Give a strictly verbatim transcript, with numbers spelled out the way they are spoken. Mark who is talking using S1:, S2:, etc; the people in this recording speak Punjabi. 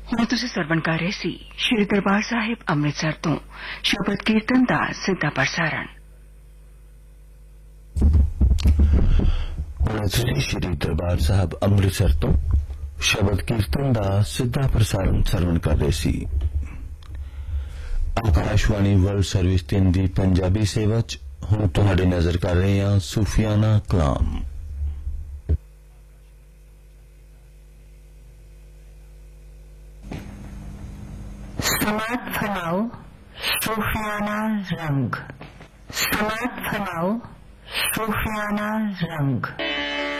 S1: ਹੁਣ ਤੁਸੀਂ ਸਰਵਣ ਕਰ ਰਹੇ ਸੀ ਸ਼੍ਰੀ ਦਰਬਾਰ ਸਾਹਿਬ ਅੰਮ੍ਰਿਤਸਰ ਤੋਂ ਸ਼ਬਦ ਕੀਰਤਨ ਦਾ ਸਿੱਧਾ ਪ੍ਰਸਾਰਣ।
S2: ਹੁਣ ਤੁਸੀਂ ਸ਼੍ਰੀ ਦਰਬਾਰ ਸਾਹਿਬ ਅੰਮ੍ਰਿਤਸਰ ਤੋਂ ਸ਼ਬਦ ਕੀਰਤਨ ਦਾ ਸਿੱਧਾ ਪ੍ਰਸਾਰਣ ਸਰਵਣ ਕਰ ਰਹੇ ਸੀ। ਆਕਾਸ਼ਵਾਣੀ ਵਰਲਡ ਸਰਵਿਸ ਤਿੰਨ ਦੀ ਪੰਜਾਬੀ ਸੇਵਾ ਚ ਹੁਣ ਤੁਹਾਡੀ ਨਜ਼ਰ ਕਰ ਰਹੇ ਹਾਂ ਸੂਫੀਆਨਾ ਕਲਾਮ।
S3: समात फरमाओ सूफियाना रंग, समात फरमाओ सूफियाना रंग।